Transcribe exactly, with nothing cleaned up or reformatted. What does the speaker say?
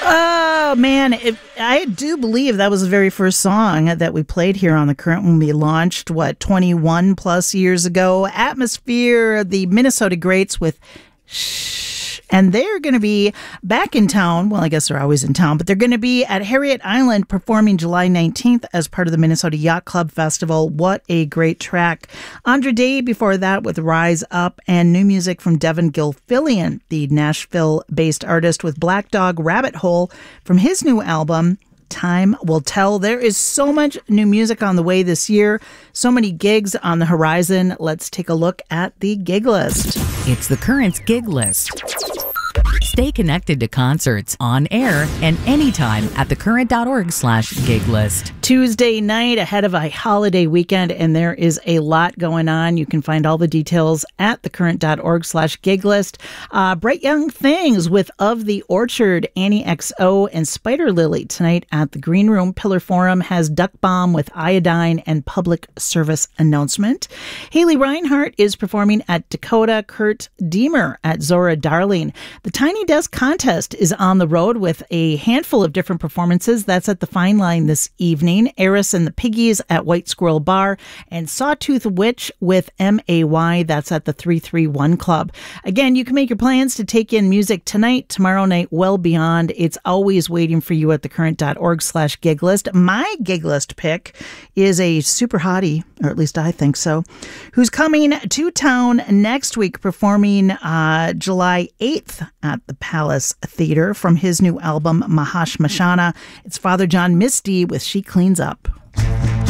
Oh, man. It, I do believe that was the very first song that we played here on The Current when we launched, what, twenty-one plus years ago. Atmosphere, the Minnesota Greats with Shh. And they're going to be back in town. Well, I guess they're always in town, but they're going to be at Harriet Island performing July nineteenth as part of the Minnesota Yacht Club Festival. What a great track. Andra Day before that with Rise Up, and new music from Devin Gilfillian, the Nashville-based artist, with Black Dog Rabbit Hole from his new album, Time Will Tell. There is so much new music on the way this year, so many gigs on the horizon. Let's take a look at the gig list. It's The Current's gig list. Stay connected to concerts on air and anytime at thecurrent.org slash gig list. Tuesday night ahead of a holiday weekend, and there is a lot going on. You can find all the details at thecurrent.org slash gig list. Uh, Bright Young Things with Of the Orchard, Annie X O, and Spider Lily tonight at the Green Room. Pillar Forum has Duck Bomb with Iodine and Public Service Announcement. Haley Reinhart is performing at Dakota. Kurt Deemer at Zora Darling. The Tiny Desk Contest is on the road with a handful of different performances. That's at the Fine Line this evening. Eris and the Piggies at White Squirrel Bar, and Sawtooth Witch with M A Y. That's at the three three one Club. Again, you can make your plans to take in music tonight, tomorrow night, well beyond. It's always waiting for you at thecurrent.org slash gig list. My gig list pick is a super hottie, or at least I think so, who's coming to town next week, performing uh, July eighth at the Palace Theater from his new album, Mahash Mashana. It's Father John Misty with She Cleans Up.